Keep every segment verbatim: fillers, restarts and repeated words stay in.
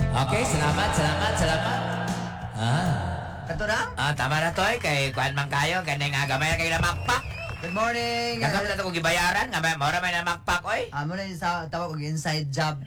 Okay, salamat, salamat, salamat. Ah. Kato na? Ah, tama na to eh. Kay kuan man kayo. Ganyan nga gamay kayo na makpak. Good morning. Kasama na ito kong gibayaran. Gamay, maura may na makpak, oy. Amo na yung sa tawag kong inside job.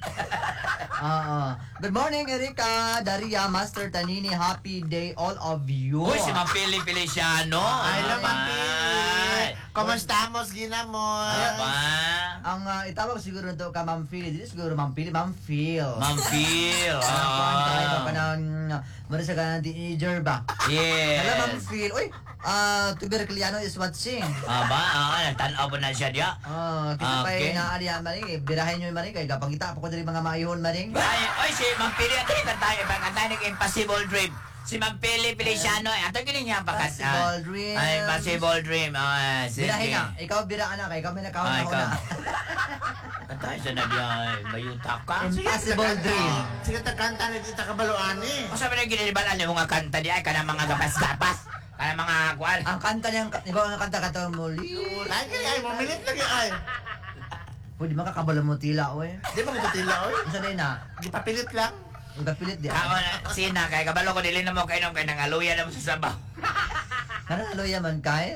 Oo. Good morning, Erika, Daria, Master Tanini. Happy day, all of you. Uy, si Mang Pili Feliciano. Ay, Ano naman, naman? Komastamos, ginamon? Ano ba? Ang uh, itawag siguro nito ka Ma'am Phil. Dili siguro Ma'am Phil, Ma'am Phil. Mang Phil. Ah. Ah. Ka na, mara sa ka ng teenager ba? Yes. Hello, Ma'am Phil. Uy, ah, Tubercliano is watching. Ah, ba? Ah, nagtanaw po na siya diya. Ah, kita pa Okay. yung naalihan maring. Eh, birahin nyo yung maring. Kaya kapag kita po ko dali mga maihon maring. Ay, oy, si Mang Pili. Ito yung kantayo. Kantayo ng Impossible Dream. Si Mang Pili Feliciano. eh. Ato ganyan niya pa Impossible Dream. Ay, Impossible Dream. Ah, sige. Birahin na. Ikaw biraan na. Kaya ikaw may nakahon Ah, ako ikaw. na. Kantayo sa nabiya. Bayutak ka. Impossible Dream. Sige, tagkanta na dito kabaluan eh. Kung sabi na ginilibalan yung mga kanta di ay kanang mga gapas-gapas. Kanang mga kual. Ang kanta niyang, di ba ang kanta kanta muli? Ay, kaya ay, mamilit lagi ay. Pwede makakabala mo tila, oy. Di ba magtutila, oy? Isa na na. Di papilit lang. Ang kapilit di. Ako na, sina, kay kabalo ko dili na mo kay nung kay nangaluya na mo sa sabaw. Kana alo yaman kay.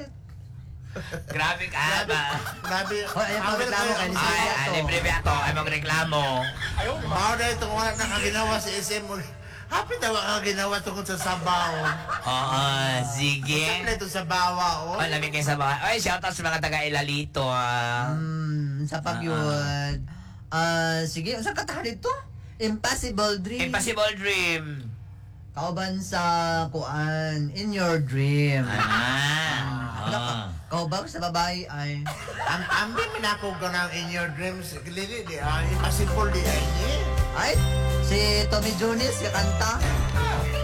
Grabe ka Grabe. ba? Grabe. Hoy, ayaw pang reklamo kay ni Ay, Sir. ay, libre ba ako? Ay, magreklamo. Mao na itong wala na kaginawa si S M. Happy daw ang ginawa tungkol sa sabaw. Oo, sige. Saan na ito sa bawa, oh? Ay, lamig kayo sa bahay. Ay, shoutout sa mga taga-Ilalito, ah. Hmm, sa pagyud. Ah, sige, unsa ka ta dito? Impossible Dream. Impossible Dream. Kauban sa kuan, in your dream. Ah. Wala ka. Ah. Kauban sa babae ay Ang ambi minako ka ng in your dreams. Lili, di ay, impossible di ay. eh. ay si Tommy Jones ka kanta.